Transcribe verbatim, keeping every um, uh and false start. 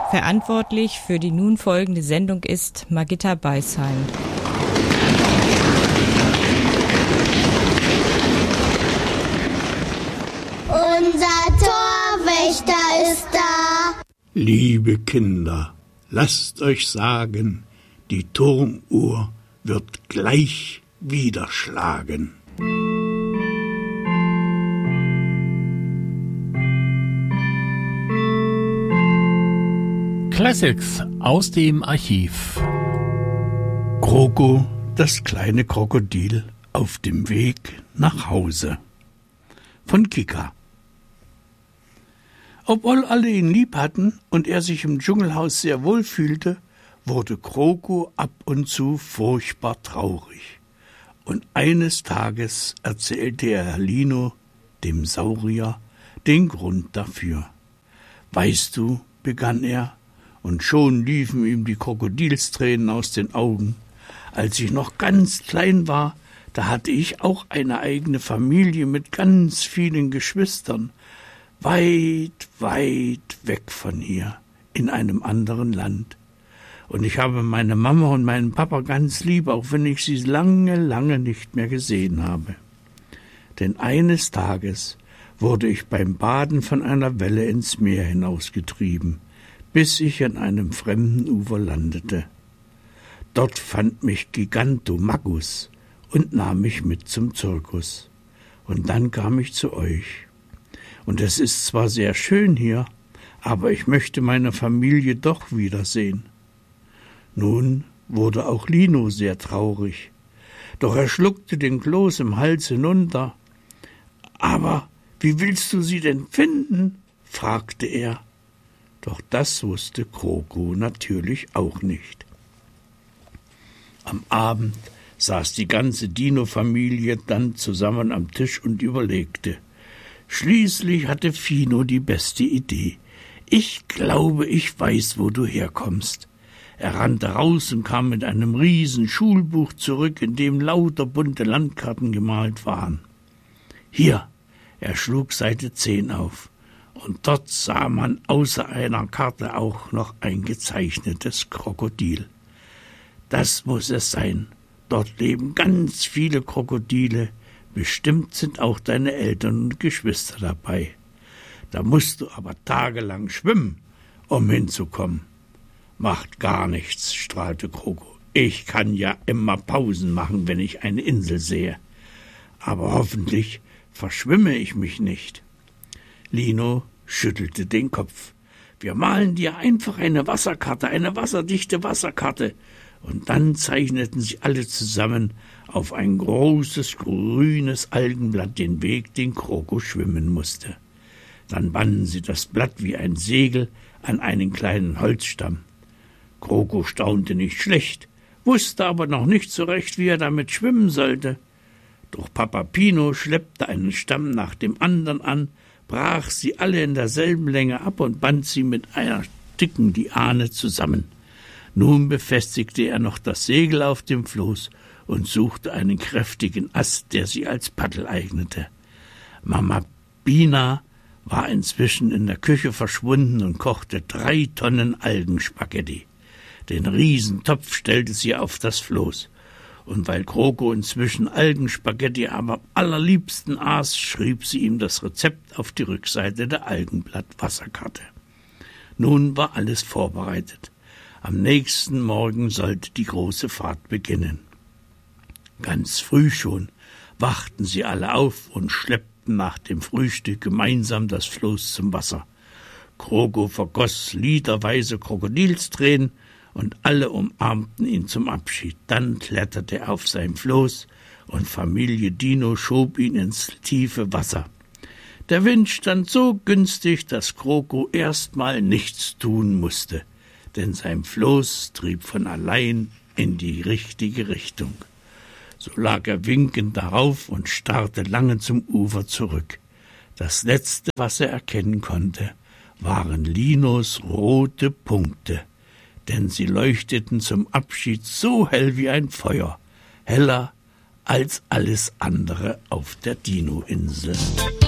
Verantwortlich für die nun folgende Sendung ist Margitta Beisheim. Unser Torwächter ist da. Liebe Kinder, lasst euch sagen, die Turmuhr wird gleich wieder schlagen. Classics aus dem Archiv. Kroko, das kleine Krokodil, auf dem Weg nach Hause. Von Kika. Obwohl alle ihn lieb hatten und er sich im Dschungelhaus sehr wohl fühlte, wurde Kroko ab und zu furchtbar traurig. Und eines Tages erzählte er Lino, dem Saurier, den Grund dafür. »Weißt du«, begann er, und schon liefen ihm die Krokodilstränen aus den Augen. »Als ich noch ganz klein war, da hatte ich auch eine eigene Familie mit ganz vielen Geschwistern, weit, weit weg von hier, in einem anderen Land. Und ich habe meine Mama und meinen Papa ganz lieb, auch wenn ich sie lange, lange nicht mehr gesehen habe. Denn eines Tages wurde ich beim Baden von einer Welle ins Meer hinausgetrieben, bis ich an einem fremden Ufer landete. Dort fand mich Gigantomachus und nahm mich mit zum Zirkus. Und dann kam ich zu euch. Und es ist zwar sehr schön hier, aber ich möchte meine Familie doch wiedersehen.« Nun wurde auch Lino sehr traurig, doch er schluckte den Kloß im Hals hinunter. »Aber wie willst du sie denn finden?« fragte er. Doch das wusste Kroko natürlich auch nicht. Am Abend saß die ganze Dino-Familie dann zusammen am Tisch und überlegte. Schließlich hatte Fino die beste Idee. »Ich glaube, ich weiß, wo du herkommst.« Er rannte raus und kam mit einem riesen Schulbuch zurück, in dem lauter bunte Landkarten gemalt waren. »Hier«, er schlug Seite zehn auf. Und dort sah man außer einer Karte auch noch ein gezeichnetes Krokodil. »Das muss es sein. Dort leben ganz viele Krokodile. Bestimmt sind auch deine Eltern und Geschwister dabei. Da musst du aber tagelang schwimmen, um hinzukommen.« »Macht gar nichts«, strahlte Kroko. »Ich kann ja immer Pausen machen, wenn ich eine Insel sehe. Aber hoffentlich verschwimme ich mich nicht.« Lino schüttelte den Kopf. »Wir malen dir einfach eine Wasserkarte, eine wasserdichte Wasserkarte.« Und dann zeichneten sie alle zusammen auf ein großes, grünes Algenblatt den Weg, den Kroko schwimmen musste. Dann banden sie das Blatt wie ein Segel an einen kleinen Holzstamm. Kroko staunte nicht schlecht, wusste aber noch nicht so recht, wie er damit schwimmen sollte. Doch Papa Pino schleppte einen Stamm nach dem anderen an, brach sie alle in derselben Länge ab und band sie mit einer dicken Liane zusammen. Nun befestigte er noch das Segel auf dem Floß und suchte einen kräftigen Ast, der sie als Paddel eignete. Mama Bina war inzwischen in der Küche verschwunden und kochte drei Tonnen Algenspaghetti. Den Riesentopf stellte sie auf das Floß. Und weil Kroko inzwischen Algenspaghetti am allerliebsten aß, schrieb sie ihm das Rezept auf die Rückseite der Algenblatt-Wasserkarte. Nun war alles vorbereitet. Am nächsten Morgen sollte die große Fahrt beginnen. Ganz früh schon wachten sie alle auf und schleppten nach dem Frühstück gemeinsam das Floß zum Wasser. Kroko vergoss literweise Krokodilstränen, und alle umarmten ihn zum Abschied. Dann kletterte er auf sein Floß und Familie Dino schob ihn ins tiefe Wasser. Der Wind stand so günstig, dass Kroko erstmal nichts tun musste, denn sein Floß trieb von allein in die richtige Richtung. So lag er winkend darauf und starrte lange zum Ufer zurück. Das Letzte, was er erkennen konnte, waren Linos rote Punkte, denn sie leuchteten zum Abschied so hell wie ein Feuer, heller als alles andere auf der Dino-Insel.